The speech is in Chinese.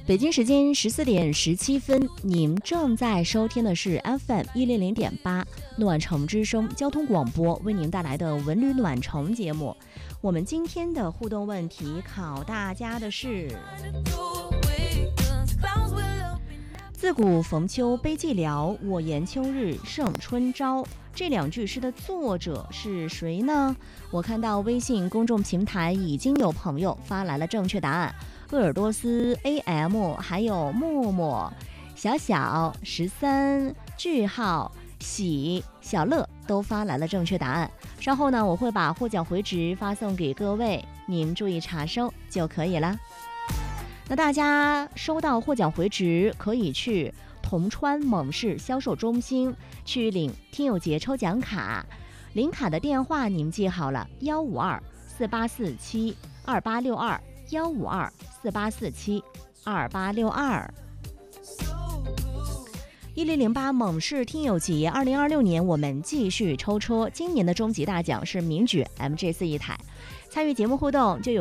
北京时间14:17，您正在收听的是 FM100.8暖城之声交通广播为您带来的文旅暖城节目。我们今天的互动问题考大家的是：自古逢秋悲寂寥，我言秋日胜春朝。这两句诗的作者是谁呢？我看到微信公众平台已经有朋友发来了正确答案，鄂尔多斯 AM 还有默默、小小、13、句号、喜、小乐都发来了正确答案。稍后呢，我会把获奖回执发送给各位，您注意查收就可以了。那大家收到获奖回执，可以去铜川蒙市销售中心去领听友节抽奖卡，领卡的电话您记好了：152-4847-2862，152-4847-2862。1008蒙市听友节2026年我们继续抽车，今年的终极大奖是名爵 MG4 一台。参与节目互动就有